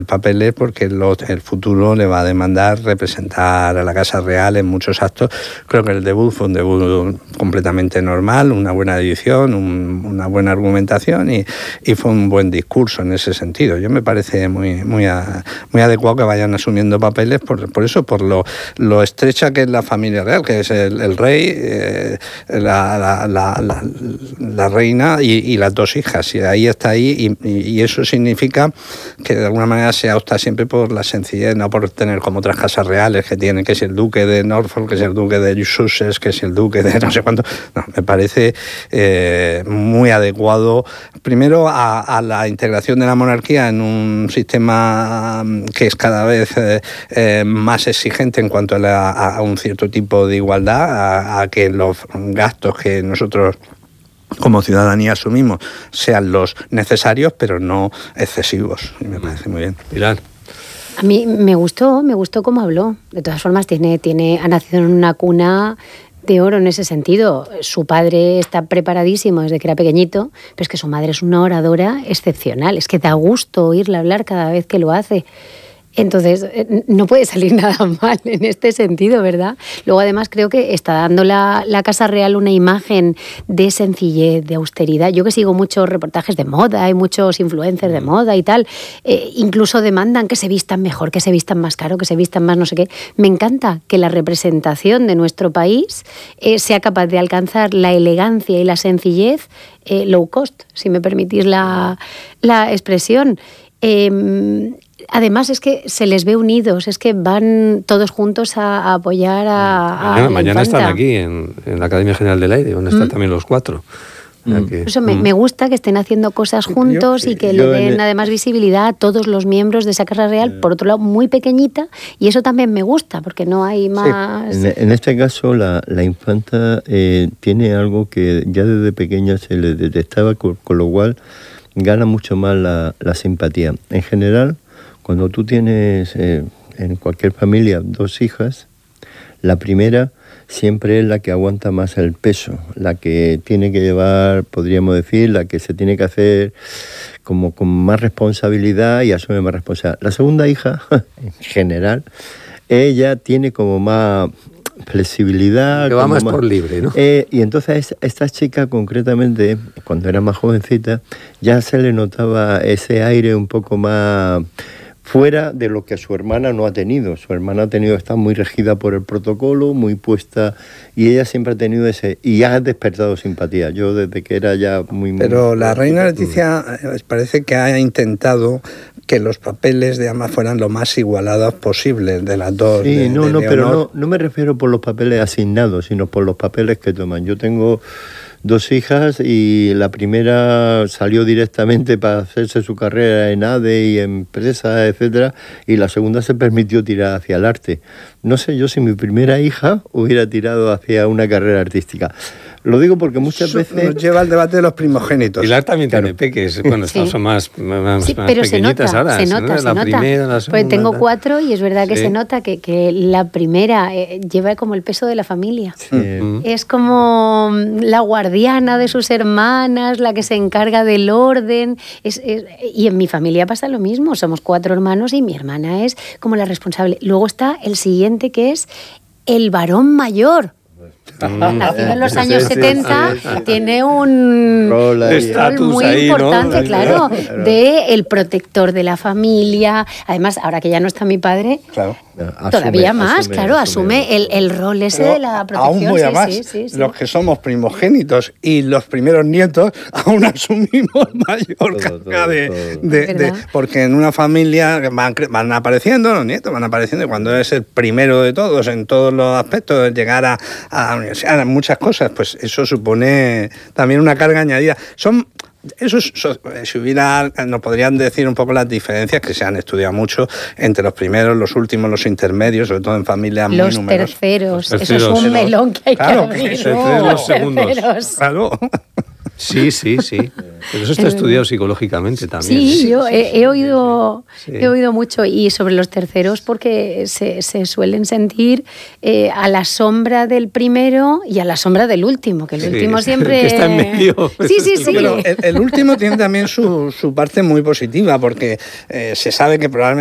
papeles porque el futuro le va a demandar representar a la Casa Real en muchos actos. Creo que el debut fue un debut completamente normal, una buena edición, una buena argumentación y fue un buen discurso en ese sentido. Yo me parece muy adecuado que vayan asumiendo papeles por eso, por lo estrecha que es la familia real, que es el rey, la reina y las dos hijas. Y ahí está ahí y eso significa que de alguna manera se opta siempre por la sencillez, no por tener como otras casas reales que tienen, que si el duque de Norfolk, que si el duque de Sussex, que si el duque de no sé cuánto. No, me parece muy adecuado, primero a la integración de la monarquía en un sistema que es cada vez más exigente en cuanto a un cierto tipo de igualdad, a que los gastos que nosotros como ciudadanía asumimos sean los necesarios, pero no excesivos. Y me parece muy bien. Pilar. A mí me gustó cómo habló. De todas formas, ha nacido en una cuna de oro en ese sentido. Su padre está preparadísimo desde que era pequeñito, pero es que su madre es una oradora excepcional. Es que da gusto oírla hablar cada vez que lo hace. Entonces, no puede salir nada mal en este sentido, ¿verdad? Luego, además, creo que está dando la Casa Real una imagen de sencillez, de austeridad. Yo que sigo muchos reportajes de moda, hay muchos influencers de moda y tal, incluso demandan que se vistan mejor, que se vistan más caro, que se vistan más no sé qué. Me encanta que la representación de nuestro país sea capaz de alcanzar la elegancia y la sencillez low cost, si me permitís la expresión. Además es que se les ve unidos, es que van todos juntos a apoyar a mañana están aquí en la Academia General del Aire, donde están también los cuatro. Eso me gusta que estén haciendo cosas juntos y que le den además visibilidad a todos los miembros de esa Casa Real, por otro lado muy pequeñita, y eso también me gusta porque no hay más... Sí. En este caso la infanta tiene algo que ya desde pequeña se le detectaba, con lo cual gana mucho más la simpatía. En general, cuando tú tienes en cualquier familia 2 hijas, la primera siempre es la que aguanta más el peso, la que tiene que llevar, podríamos decir, la que se tiene que hacer como con más responsabilidad y asume más responsabilidad. La segunda hija, en general, ella tiene como más flexibilidad. Que va más por libre, ¿no? Y entonces esta chica concretamente, cuando era más jovencita, ya se le notaba ese aire un poco más fuera de lo que su hermana no ha tenido. Su hermana está muy regida por el protocolo, muy puesta, y ella siempre ha tenido ese, y ha despertado simpatía. Yo desde que era ya muy... Pero la reina Leticia parece que ha intentado que los papeles de ambas fueran lo más igualados posible de las dos. Sí, pero no me refiero por los papeles asignados, sino por los papeles que toman. Yo tengo 2 hijas y la primera salió directamente para hacerse su carrera en ADE y en empresas, etcétera, y la segunda se permitió tirar hacia el arte. No sé yo si mi primera hija hubiera tirado hacia una carrera artística. Lo digo porque muchas veces... Nos lleva al debate de los primogénitos. Pilar también tiene peques, bueno, son más pero pequeñitas ahora. Se nota. Primera, la segunda, pues tengo 4 y es verdad que se nota que la primera lleva como el peso de la familia. Sí. Es como la guardiana de sus hermanas, la que se encarga del orden. Y en mi familia pasa lo mismo, somos 4 hermanos y mi hermana es como la responsable. Luego está el siguiente, que es el varón mayor. Nacido en los años 70, tiene un rol muy importante, ¿no? Claro, de el protector de la familia. Además, ahora que ya no está mi padre, todavía más, asume el rol ese de la protección. Aún muy más, los que somos primogénitos y los primeros nietos, aún asumimos mayor carga de porque en una familia van apareciendo, los nietos van apareciendo, y cuando es el primero de todos, en todos los aspectos, llegar a la universidad, muchas cosas, pues eso supone también una carga añadida. Si nos podrían decir un poco las diferencias que se han estudiado mucho entre los primeros, los últimos, los intermedios, sobre todo en familias muy numerosas. Terceros, eso es un melón que hay que abrir. Los segundos. Claro. Sí. Pero eso está estudiado psicológicamente también. Sí, yo he oído Sí. he oído mucho, y sobre los terceros porque se suelen sentir a la sombra del primero y a la sombra del último, que el último siempre... que está en medio. Sí. Pero el último tiene también su parte muy positiva, porque se sabe que probablemente